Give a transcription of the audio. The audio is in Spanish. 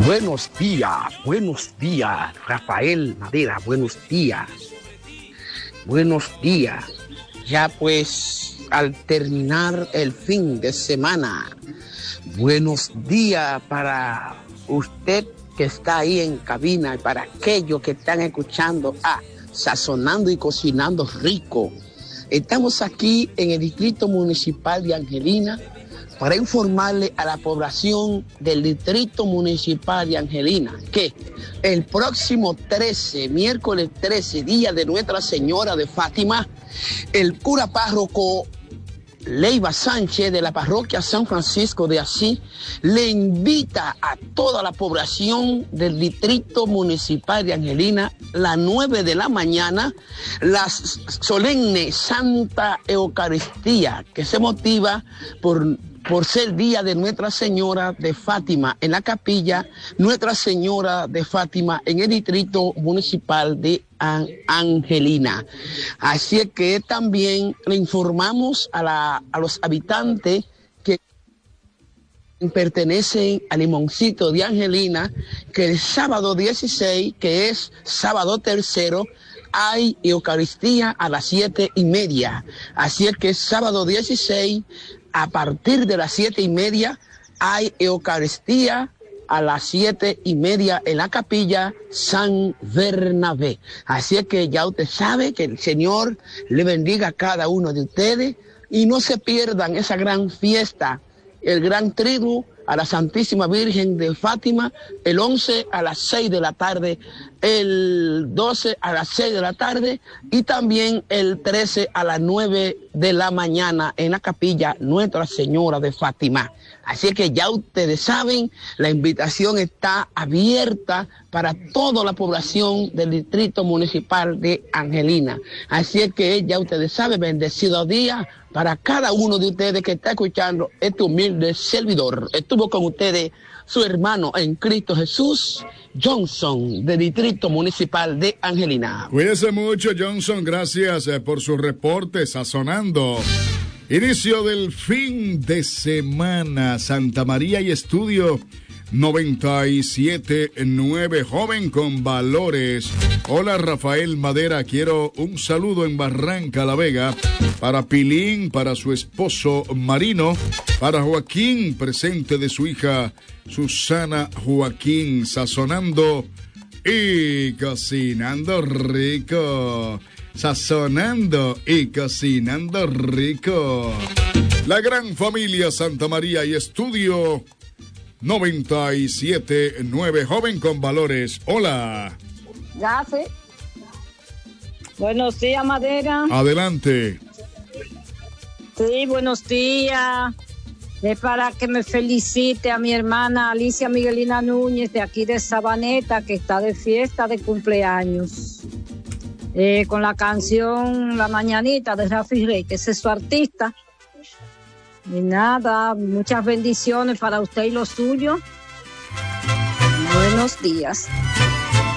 Buenos días, Rafael Madera, buenos días. Buenos días. Ya pues al terminar el fin de semana, buenos días para usted que está ahí en cabina y para aquellos que están escuchando Sazonando y Cocinando Rico. Estamos aquí en el Distrito Municipal de Angelina para informarle a la población del Distrito Municipal de Angelina que el próximo 13, miércoles 13, día de Nuestra Señora de Fátima, el cura párroco Leiva Sánchez de la parroquia San Francisco de Asís le invita a toda la población del Distrito Municipal de Angelina las 9 de la mañana, la solemne Santa Eucaristía que se motiva por ser día de Nuestra Señora de Fátima en la capilla Nuestra Señora de Fátima en el Distrito Municipal de Angelina. Así es que también le informamos a los habitantes que pertenecen al Limoncito de Angelina que el sábado 16, que es sábado tercero, hay Eucaristía a las 7:30. Así es que sábado 16, a partir de las 7:30, hay Eucaristía a las 7:30 en la capilla San Bernabé. Así es que ya usted sabe que el Señor le bendiga a cada uno de ustedes y no se pierdan esa gran fiesta, el gran triduo a la Santísima Virgen de Fátima, el 11 a las 6 de la tarde, el 12 a las 6 de la tarde y también el 13 a las 9 de la mañana en la capilla Nuestra Señora de Fátima. Así que ya ustedes saben, la invitación está abierta para toda la población del Distrito Municipal de Angelina. Así es que ya ustedes saben, bendecido día para cada uno de ustedes que está escuchando este humilde servidor. Estuvo con ustedes su hermano en Cristo Jesús, Johnson, del Distrito Municipal de Angelina. Cuídese mucho, Johnson. Gracias por su reporte, Sazonando. Inicio del fin de semana, Santa María y Estudio 97.9, joven con valores. Hola, Rafael Madera, quiero un saludo en Barranca La Vega para Pilín, para su esposo Marino, para Joaquín, presente de su hija Susana Joaquín, sazonando y cocinando rico. Sazonando y cocinando rico. La gran familia Santa María y Estudio 97.9, joven con valores. Hola. Gracias. Buenos días, Madera. Adelante. Sí, buenos días. Es para que me felicite a mi hermana Alicia Miguelina Núñez de aquí de Sabaneta, que está de fiesta de cumpleaños. Con la canción La Mañanita de Rafi Rey, que ese es su artista. Y nada, muchas bendiciones para usted y los suyos. Buenos días.